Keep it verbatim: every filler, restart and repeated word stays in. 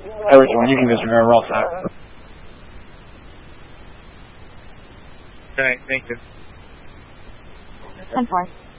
Everyone, you can disregard, we're all set. Okay, thank you. ten four.